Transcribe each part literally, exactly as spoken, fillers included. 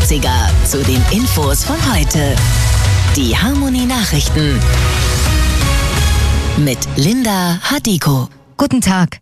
neunziger zu den Infos von heute. Die Harmony Nachrichten mit Linda Hadiko. Guten Tag.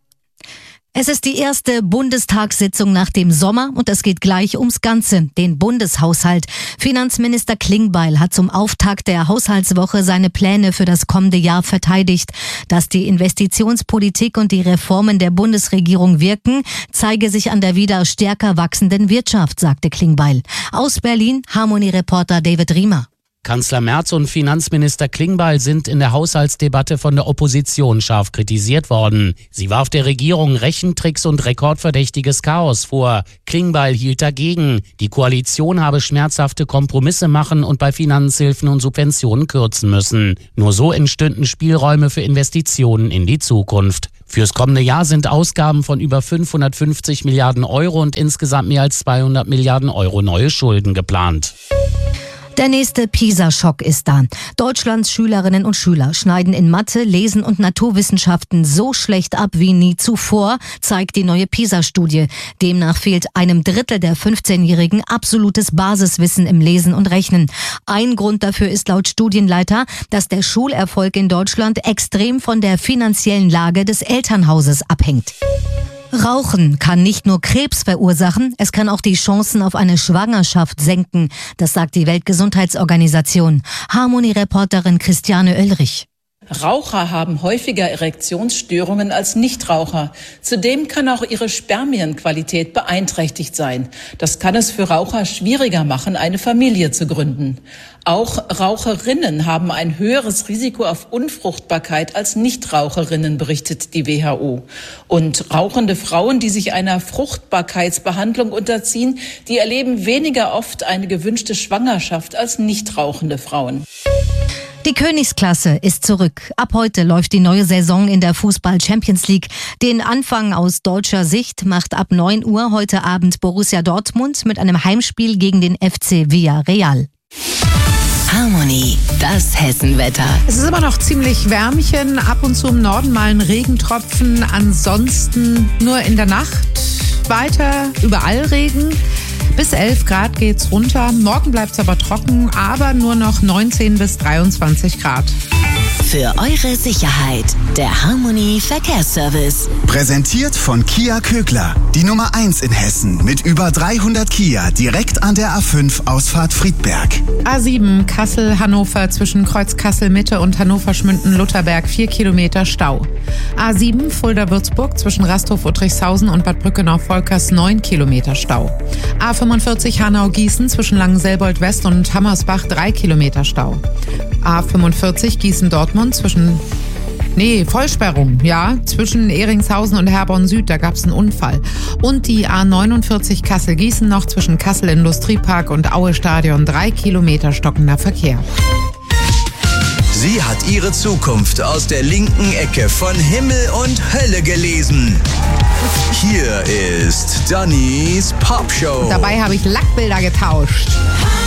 Es ist die erste Bundestagssitzung nach dem Sommer und es geht gleich ums Ganze, den Bundeshaushalt. Finanzminister Klingbeil hat zum Auftakt der Haushaltswoche seine Pläne für das kommende Jahr verteidigt. Dass die Investitionspolitik und die Reformen der Bundesregierung wirken, zeige sich an der wieder stärker wachsenden Wirtschaft, sagte Klingbeil. Aus Berlin, Harmony-Reporter David Riemer. Kanzler Merz und Finanzminister Klingbeil sind in der Haushaltsdebatte von der Opposition scharf kritisiert worden. Sie warf der Regierung Rechentricks und rekordverdächtiges Chaos vor. Klingbeil hielt dagegen. Die Koalition habe schmerzhafte Kompromisse machen und bei Finanzhilfen und Subventionen kürzen müssen. Nur so entstünden Spielräume für Investitionen in die Zukunft. Fürs kommende Jahr sind Ausgaben von über fünfhundertfünfzig Milliarden Euro und insgesamt mehr als zweihundert Milliarden Euro neue Schulden geplant. Der nächste PISA-Schock ist da. Deutschlands Schülerinnen und Schüler schneiden in Mathe, Lesen und Naturwissenschaften so schlecht ab wie nie zuvor, zeigt die neue PISA-Studie. Demnach fehlt einem Drittel der fünfzehnjährigen absolutes Basiswissen im Lesen und Rechnen. Ein Grund dafür ist laut Studienleiter, dass der Schulerfolg in Deutschland extrem von der finanziellen Lage des Elternhauses abhängt. Rauchen kann nicht nur Krebs verursachen, es kann auch die Chancen auf eine Schwangerschaft senken. Das sagt die Weltgesundheitsorganisation. Harmony-Reporterin Christiane Oelrich. Raucher haben häufiger Erektionsstörungen als Nichtraucher. Zudem kann auch ihre Spermienqualität beeinträchtigt sein. Das kann es für Raucher schwieriger machen, eine Familie zu gründen. Auch Raucherinnen haben ein höheres Risiko auf Unfruchtbarkeit als Nichtraucherinnen, berichtet die W H O. Und rauchende Frauen, die sich einer Fruchtbarkeitsbehandlung unterziehen, die erleben weniger oft eine gewünschte Schwangerschaft als nichtrauchende Frauen. Die Königsklasse ist zurück. Ab heute läuft die neue Saison in der Fußball-Champions League. Den Anfang aus deutscher Sicht macht ab neun Uhr heute Abend Borussia Dortmund mit einem Heimspiel gegen den F C Villarreal. Harmony, das Hessenwetter. Es ist immer noch ziemlich wärmchen, ab und zu im Norden mal ein Regentropfen, ansonsten nur in der Nacht weiter überall Regen. Bis elf Grad geht's runter. Morgen bleibt's aber trocken, aber nur noch neunzehn bis dreiundzwanzig Grad. Für eure Sicherheit, der Harmony Verkehrsservice. Präsentiert von Kia Kögler, die Nummer eins in Hessen mit über dreihundert Kia direkt an der A fünf Ausfahrt Friedberg. A sieben Kassel-Hannover zwischen Kreuz Kassel-Mitte und Hannover-Schmünden-Lutherberg vier Kilometer Stau. A sieben Fulda-Würzburg zwischen Rasthof-Uttrichshausen und Bad Brückenau-Volkers neun Kilometer Stau. A fünfundvierzig Hanau-Gießen zwischen Langenselbold-West und Hammersbach drei Kilometer Stau. A fünfundvierzig Gießen-Dortmund zwischen, nee, Vollsperrung, ja, zwischen Ehringshausen und Herborn Süd, da gab es einen Unfall. Und die A neunundvierzig Kassel-Gießen noch zwischen Kassel Industriepark und Aue Stadion, drei Kilometer stockender Verkehr. Sie hat ihre Zukunft aus der linken Ecke von Himmel und Hölle gelesen. Hier ist Dannys Popshow. Dabei habe ich Lackbilder getauscht.